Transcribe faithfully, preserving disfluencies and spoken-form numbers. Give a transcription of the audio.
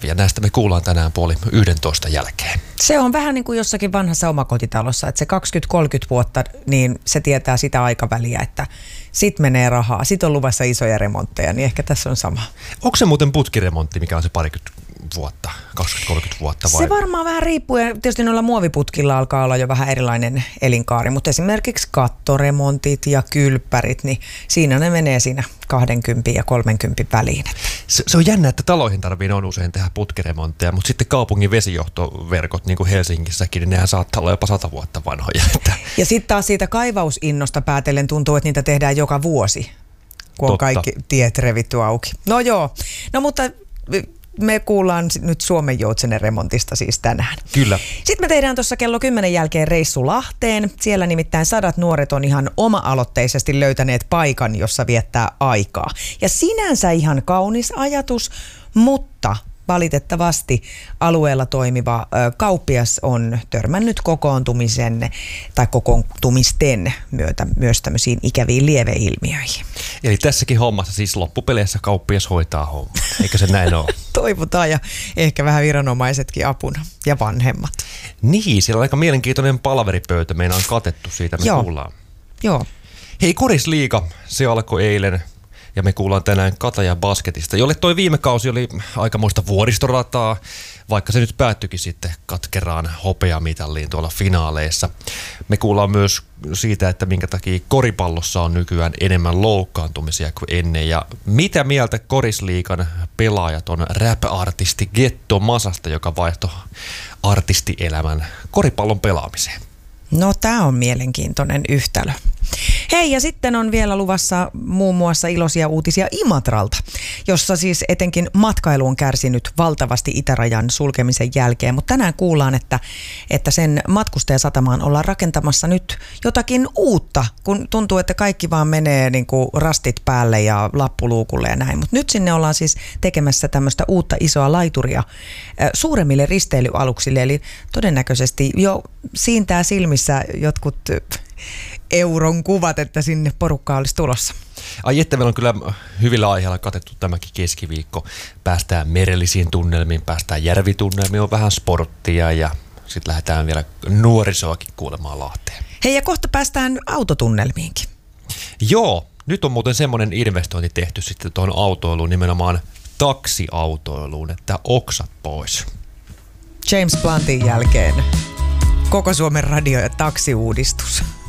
Ja näistä me kuullaan tänään puoli yhdentoista jälkeen. Se on vähän niin kuin jossakin vanhassa omakotitalossa, että se kaksikymmentä kolmekymmentä vuotta, niin se tietää sitä aikaväliä, että sit menee rahaa, sit on luvassa isoja remontteja, niin ehkä tässä on sama. Onko se muuten putkiremontti, mikä on se parikymmentä vuotta, kaksikymmentä kolmekymmentä vuotta vai? Se varmaan vähän riippuu, ja tietysti noilla muoviputkilla alkaa olla jo vähän erilainen elinkaari, mutta esimerkiksi kattoremontit ja kylppärit, niin siinä ne menee siinä kaksikymmentä ja kolmekymmentä väliin. Se, se on jännä, että taloihin tarvii on usein tehdä putkiremontteja, mutta sitten kaupungin vesijohtoverkot, niin kuin Helsingissäkin, niin nehän saattaa olla jopa sata vuotta vanhoja. Että. Ja sitten taas siitä kaivausinnosta päätellen tuntuu, että niitä tehdään joka vuosi, kun on Totta. kaikki tiet revitty auki. No joo, no mutta me kuullaan nyt Suomen Joutsenen remontista siis tänään. Kyllä. Sitten me tehdään tuossa kello kymmenen jälkeen reissu Lahteen. Siellä nimittäin sadat nuoret on ihan oma-aloitteisesti löytäneet paikan, jossa viettää aikaa. Ja sinänsä ihan kaunis ajatus, mutta valitettavasti alueella toimiva ö, kauppias on törmännyt kokoontumisen tai kokoontumisten myötä myös tämmöisiin ikäviin lieveilmiöihin. Eli tässäkin hommassa siis loppupeleissä kauppias hoitaa hommaa, eikö se näin ole? Toivotaan, ja ehkä vähän viranomaisetkin apuna ja vanhemmat. Niin, siellä on aika mielenkiintoinen palaveripöytä, meillä on katettu, siitä me Joo. kuullaan. Joo. Hei, Korisliiga, se alkoi eilen. Ja me kuullaan tänään Katajan basketista, jolle toi viime kausi oli aikamoista vuoristorataa, vaikka se nyt päättyikin sitten katkeraan hopeamitalliin tuolla finaaleissa. Me kuullaan myös siitä, että minkä takia koripallossa on nykyään enemmän loukkaantumisia kuin ennen. Ja mitä mieltä Korisliigan pelaajat on rap-artisti Getto Masasta, joka vaihtoi artistielämän koripallon pelaamiseen? No tää on mielenkiintoinen yhtälö. Hei, ja sitten on vielä luvassa muun muassa iloisia uutisia Imatralta, jossa siis etenkin matkailu on kärsinyt valtavasti itärajan sulkemisen jälkeen, mutta tänään kuullaan, että, että sen matkustajasatamaan ollaan rakentamassa nyt jotakin uutta, kun tuntuu, että kaikki vaan menee niin kuin rastit päälle ja lappuluukulle ja näin, mutta nyt sinne ollaan siis tekemässä tämmöistä uutta isoa laituria äh, suuremmille risteilyaluksille, eli todennäköisesti jo siintää silmissä jotkut euron kuvat, että sinne porukkaa olisi tulossa. Ai että meillä on kyllä hyvillä aiheilla katettu tämäkin keskiviikko. Päästään merellisiin tunnelmiin, päästään järvitunnelmiin, on vähän sporttia ja sitten lähdetään vielä nuorisoakin kuulemaan Lahteen. Hei, ja kohta päästään autotunnelmiinkin. Joo, nyt on muuten semmoinen investointi tehty sitten tuohon autoiluun, nimenomaan taksiautoiluun, että oksat pois. James Bluntin jälkeen koko Suomen radio- ja taksiuudistus.